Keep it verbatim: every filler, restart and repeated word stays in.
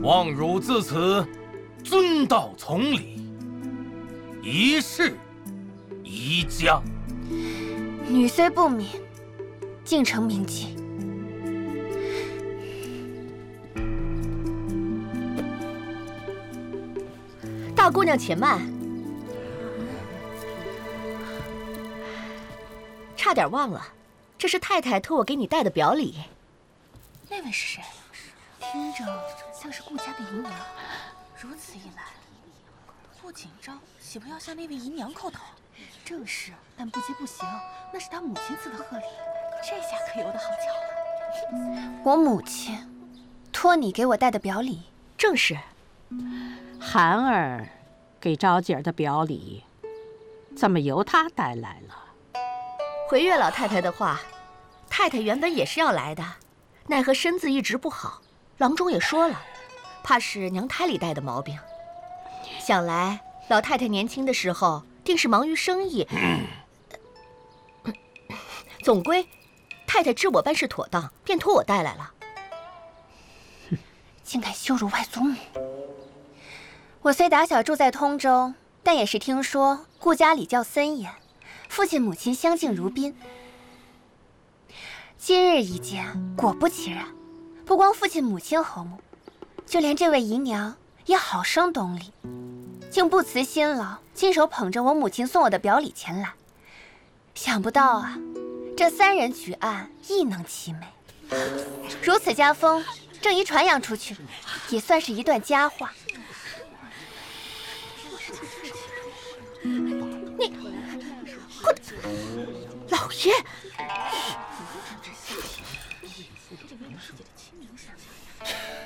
望汝自此遵道从礼，一世一家。 女虽不敏，竟成铭记。 大姑娘且慢，差点忘了，这是太太托我给你带的表礼。 那位是谁？听着像是顾家的姨娘。如此一来，顾景昭岂不要向那位姨娘叩头？正是，但不接不行，那是他母亲赐的贺礼，这下可有的好巧了。我母亲托你给我带的表礼。 正是。 涵儿给昭姐儿的表礼，怎么由她带来了？ 回月老太太的话，太太原本也是要来的，奈何身子一直不好，郎中也说了，怕是娘胎里带的毛病。想来老太太年轻的时候定是忙于生意，总归太太知我办事妥当，便托我带来了。 竟敢羞辱外祖母！我虽打小住在通州，但也是听说顾家礼教森严，父亲母亲相敬如宾。今日一见，果不其然，不光父亲母亲和睦，就连这位姨娘也好生懂礼，竟不辞辛劳，亲手捧着我母亲送我的表礼前来。想不到啊，这三人举案亦能齐眉，如此家风，正宜传扬出去，也算是一段佳话。你，老爷！